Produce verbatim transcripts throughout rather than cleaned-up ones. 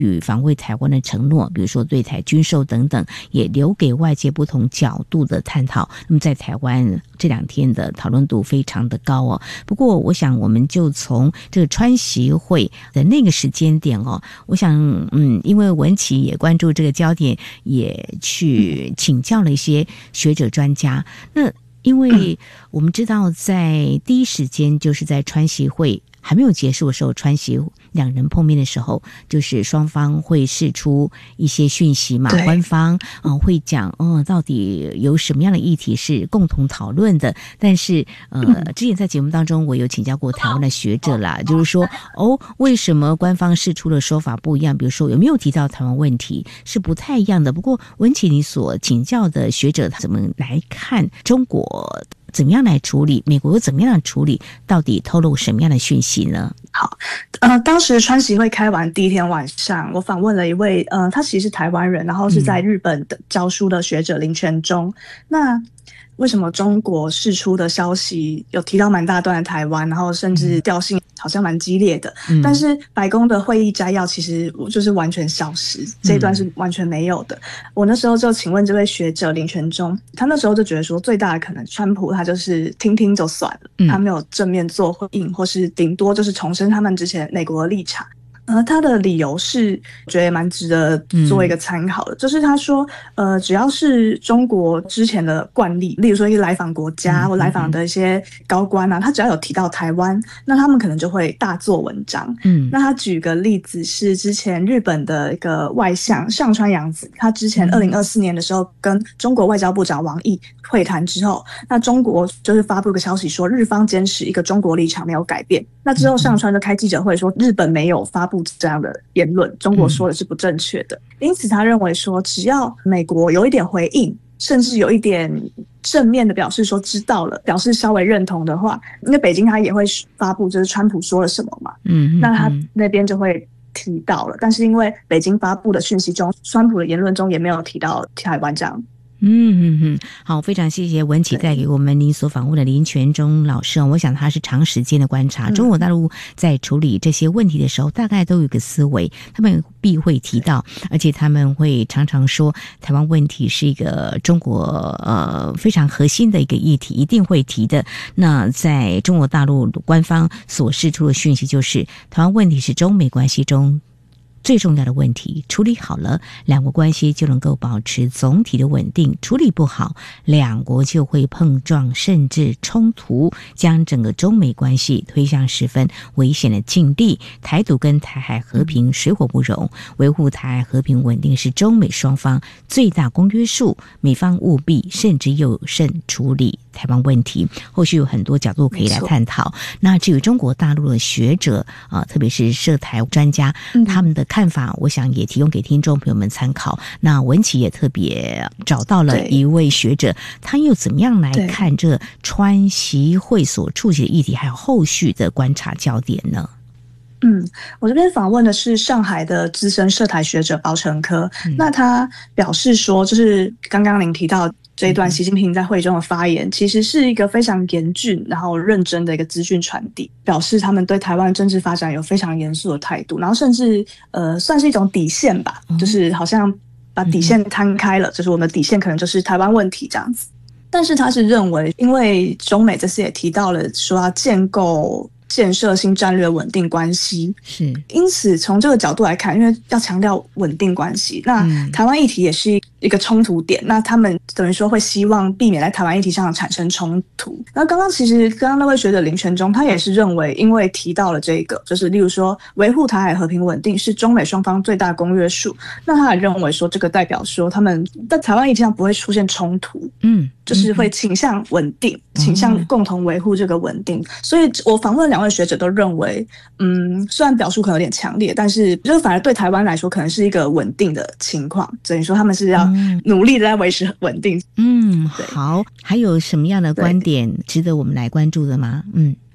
与防卫台湾的承诺，比如说对台军售等等，也留给外界不同角度的探讨。那么在台湾这两天的讨论度非常的高哦。不过我想我们就从这个川习会的那个时间点哦，我想嗯，因为文琪也关注这个焦点，也去请教了一些学者专家。那因为我们知道在第一时间就是在川习会还没有结束的时候，川习两人碰面的时候，就是双方会释出一些讯息嘛，官方嗯、呃、会讲嗯到底有什么样的议题是共同讨论的。但是呃之前在节目当中我有请教过台湾的学者啦，就是说哦为什么官方释出的说法不一样，比如说有没有提到台湾问题是不太一样的。不过文琪你所请教的学者怎么来看中国怎么样来处理，美国怎么样处理，到底透露什么样的讯息呢？ 好，呃，当时川习会开完第一天晚上，我访问了一位，呃，他其实是台湾人，然后是在日本的教书的学者林权忠。那为什么中国释出的消息有提到蛮大段的台湾，然后甚至调性好像蛮激烈的、嗯、但是白宫的会议摘要其实就是完全消失，这一段是完全没有的、嗯、我那时候就请问这位学者林权忠，他那时候就觉得说最大的可能川普他就是听听就算了、嗯、他没有正面做回应，或是顶多就是重申他们之前美国的立场。呃，他的理由是觉得也蛮值得做一个参考的、嗯、就是他说呃，只要是中国之前的惯例，例如说一个来访国家、嗯、或来访的一些高官啊，他只要有提到台湾，那他们可能就会大做文章。嗯，那他举个例子是之前日本的一个外相上川洋子，他之前二零二四年的时候跟中国外交部长王毅会谈之后，那中国就是发布一个消息说日方坚持一个中国立场没有改变，那之后上川就开记者会说日本没有发布这样的言论，中国说的是不正确的、嗯、因此他认为说只要美国有一点回应，甚至有一点正面的表示说知道了，表示稍微认同的话，因为北京他也会发布就是川普说了什么嘛，嗯，那他那边就会提到了，但是因为北京发布的讯息中，川普的言论中也没有提到台湾这样。 嗯嗯嗯，好，非常谢谢文琪带给我们您所访问的林权忠老师。我想他是长时间的观察，中国大陆在处理这些问题的时候，大概都有一个思维，他们必会提到，而且他们会常常说，台湾问题是一个中国呃非常核心的一个议题，一定会提的。那在中国大陆官方所释出的讯息就是，台湾问题是中美关系中最重要的问题，处理好了，两国关系就能够保持总体的稳定；处理不好，两国就会碰撞甚至冲突，将整个中美关系推向十分危险的境地。台独跟台海和平水火不容，维护台海和平稳定是中美双方最大公约数，美方务必慎之又慎处理台湾问题。后续有很多角度可以来探讨。那至于中国大陆的学者啊、呃，特别是涉台专家，嗯、他们的看法，我想也提供给听众朋友们参考。那文琪也特别找到了一位学者，他又怎么样来看这川习会所触及的议题，还有后续的观察焦点呢？ 嗯，我这边访问的是上海的资深涉台学者包成科、嗯、那他表示说，就是刚刚您提到这一段习近平在会中的发言，其实是一个非常严峻然后认真的一个资讯传递，表示他们对台湾政治发展有非常严肃的态度，然后甚至呃算是一种底线吧，就是好像把底线摊开了，就是我们的底线可能就是台湾问题这样子。但是他是认为，因为中美这次也提到了说要建构建设新战略稳定关系，是因此从这个角度来看，因为要强调稳定关系，那台湾议题也是一个冲突点，那他们等于说会希望避免在台湾议题上产生冲突。那刚刚其实刚刚那位学者林权忠他也是认为，因为提到了这个，就是例如说维护台海和平稳定是中美双方最大公约数，那他也认为说这个代表说他们在台湾议题上不会出现冲突，嗯，就是会倾向稳定，倾向共同维护这个稳定。所以我访问两位学者都认为，嗯，虽然表述可能有点强烈，但是就是反而对台湾来说可能是一个稳定的情况，等于说他们是要努力的在维持稳定。 嗯，好，还有什么样的观点值得我们来关注的吗？嗯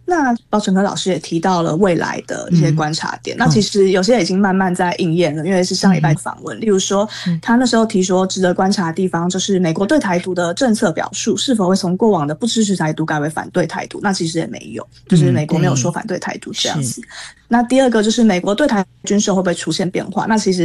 那包成科老师也提到了未来的一些观察点，嗯、那其实有些已经慢慢在应验了，因为是上礼拜访问，嗯、例如说他那时候提说值得观察的地方就是美国对台独的政策表述是否会从过往的不支持台独改为反对台独，那其实也没有，就是美国没有说反对台独这样子。嗯、那第二个就是美国对台军售会不会出现变化，那其实